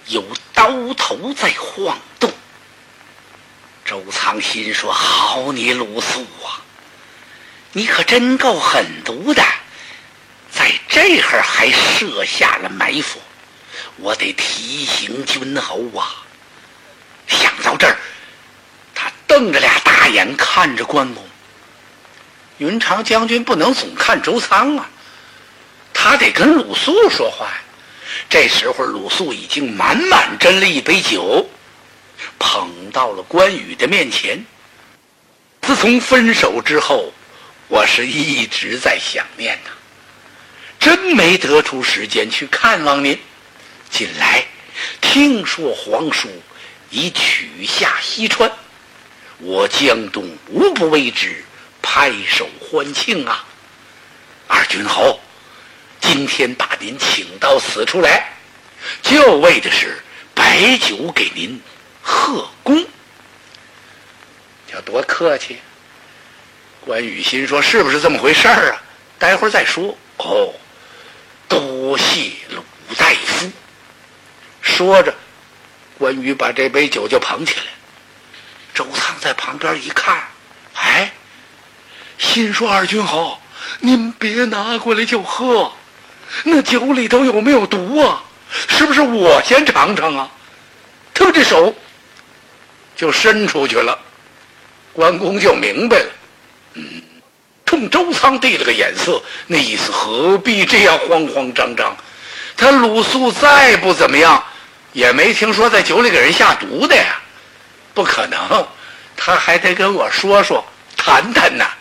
有刀头在晃动。周仓心说：好你鲁肃啊，你可真够狠毒的，在这会儿还设下了埋伏，我得提醒君侯啊。想到这儿，他瞪着俩大眼看着关公。云长将军不能总看周仓啊，他得跟鲁肃说话呀。这时候鲁肃已经满满斟了一杯酒，捧到了关羽的面前。自从分手之后，我是一直在想念他，真没得出时间去看望您。近来听说皇叔已取下西川，我江东无不为之拍手欢庆啊！二军侯，今天把您请到此处来，就为的是摆酒给您贺功。要多客气。关羽心说：是不是这么回事啊？待会儿再说。哦，多谢鲁大夫。说着，关羽把这杯酒就捧起来。周仓在旁边一看，哎，心说：二军侯，您别拿过来就喝，那酒里头有没有毒啊？是不是我先尝尝啊？他这手就伸出去了。关公就明白了，冲周仓递了个眼色，那意思何必这样慌慌张张？他鲁肃再不怎么样，也没听说在酒里给人下毒的呀，不可能，他还得跟我说说谈谈呢。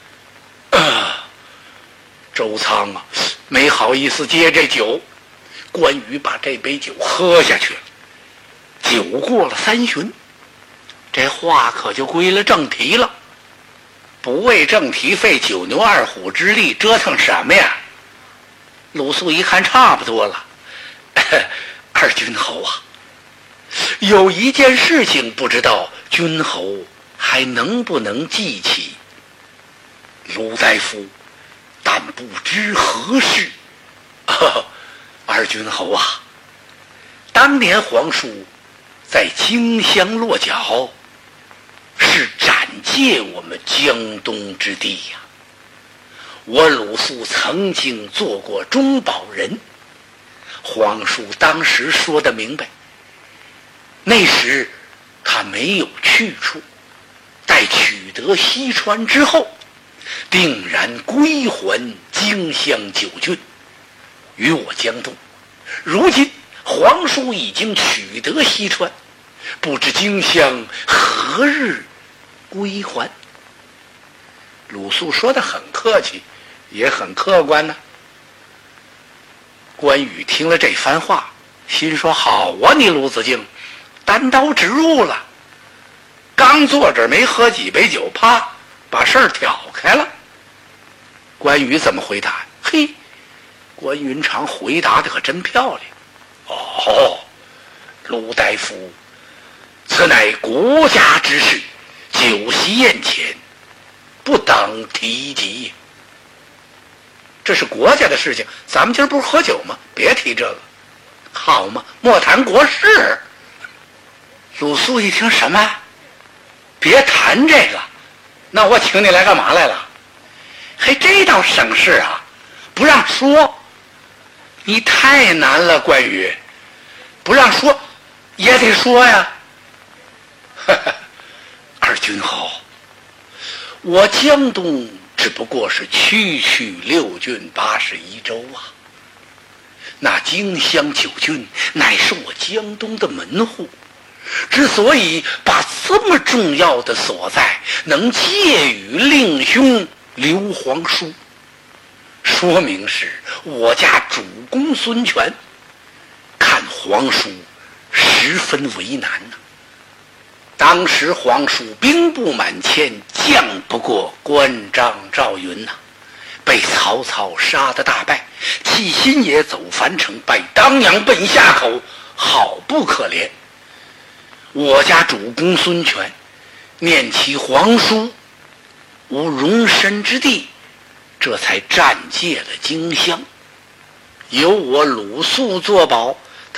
周仓啊，没好意思接这酒。关羽把这杯酒喝下去了。酒过了3巡，这话可就归了正题了。不为正题费九牛二虎之力，折腾什么呀？鲁肃一看差不多了，二军侯啊，有一件事情不知道君侯还能不能记起。鲁大夫但不知何事。二军侯啊，当年皇叔在荆襄落脚，是斩借我们江东之地呀。我鲁肃曾经做过中保人，皇叔当时说得明白，那时他没有去处，待取得西川之后，定然归还荆襄9郡，与我江东。如今皇叔已经取得西川，不知荆襄何日归还。鲁肃说得很客气，也很客观呢。关羽听了这番话，心说：好啊，你鲁子敬单刀直入了。刚坐这儿没喝几杯酒，啪，把事儿挑开了。关羽怎么回答？嘿，关云长回答的可真漂亮。哦，鲁大夫，此乃国家之事，酒席宴前不当提及。这是国家的事情，咱们今儿不是喝酒吗？别提这个，好吗？莫谈国事。鲁肃一听，什么？别谈这个，那我请你来干嘛来了？嘿，这倒省事啊，不让说。你太难了，关羽，不让说也得说呀。二军侯，我江东只不过是区6郡81州啊，那荆襄9郡乃是我江东的门户，之所以把这么重要的所在能借与令兄刘皇叔，说明是我家主公孙权看皇叔十分为难呐。当时皇叔兵不满千，将不过关张赵云呐，被曹操杀得大败，弃新野走樊城，拜当阳奔下口，好不可怜。我家主公孙权念其皇叔无容身之地，这才暂借了荆襄，由我鲁肃作保，